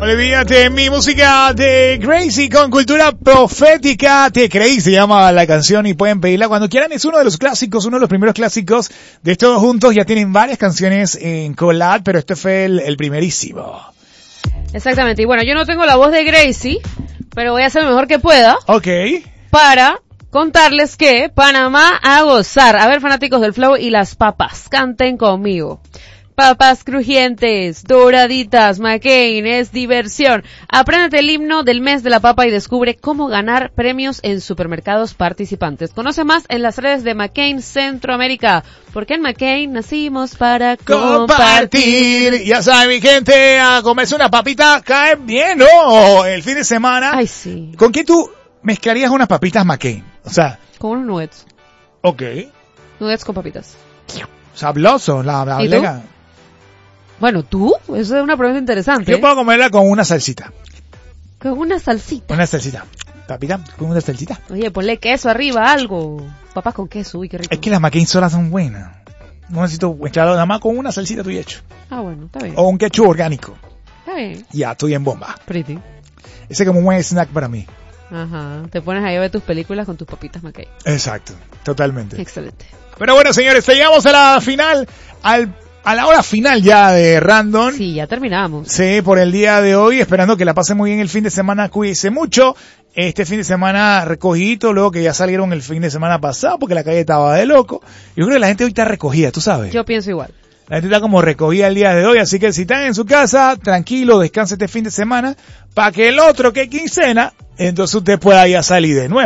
Olvídate, mi música de Crazy con cultura profética. Te Crazy se llama la canción y pueden pedirla cuando quieran. Es uno de los clásicos, uno de los primeros clásicos de Todos Juntos. Ya tienen varias canciones en collab, pero este fue el primerísimo. Exactamente. Y bueno, yo no tengo la voz de Gracie, pero voy a hacer lo mejor que pueda. Ok. Para contarles que Panamá a gozar. A ver, fanáticos del flow y las papas, canten conmigo. Papas crujientes, doraditas, McCain, es diversión. Apréndete el himno del mes de la papa y descubre cómo ganar premios en supermercados participantes. Conoce más en las redes de McCain Centroamérica, porque en McCain nacimos para compartir. Ya saben, mi gente, a comerse una papita cae bien, ¿no? El fin de semana. Ay, sí. ¿Con qué tú mezclarías unas papitas McCain? O sea. Con unos nuggets. Ok. Nuggets con papitas. Sabroso, la ¿Y tú? Bueno, ¿tú? Eso es una pregunta interesante. Yo puedo comerla con una salsita. Con una salsita. Una salsita. Papita, con una salsita. Oye, ponle queso arriba, algo. Papas con queso, uy, qué rico. Es que las McCain solas son buenas. No necesito mezclarlo nada más con una salsita estoy hecho. Ah, bueno, está bien. O un ketchup orgánico. Está bien. Ya, estoy en bomba. Pretty. Ese es como un buen snack para mí. Ajá. Te pones ahí a ver tus películas con tus papitas McCain. Exacto, totalmente. Excelente. Pero bueno, señores, llegamos a la final, a la hora final ya de Random. Sí, ya terminamos. Sí, por el día de hoy, esperando que la pasen muy bien el fin de semana, cuídense mucho. Este fin de semana recogidito, luego que ya salieron el fin de semana pasado, porque la calle estaba de loco. Yo creo que la gente hoy está recogida, tú sabes. Yo pienso igual. La gente está como recogida el día de hoy, así que si están en su casa, tranquilo, descanse este fin de semana, para que el otro que quincena, entonces usted pueda ya salir de nuevo.